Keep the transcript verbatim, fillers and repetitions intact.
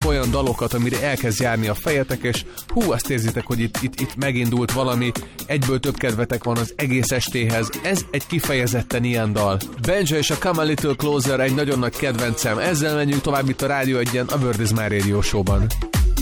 olyan dalokat, amire elkezd járni a fejetek, és hú, azt érzitek, hogy itt, itt, itt megindult valami, egyből több kedvetek van az egész estéhez. Ez egy kifejezetten ilyen dal. Benja és a Come a Little Closer egy nagyon nagy kedvencem. Ezzel menjünk tovább itt a Rádió Egyen, a Bird is My Radio Show-ban.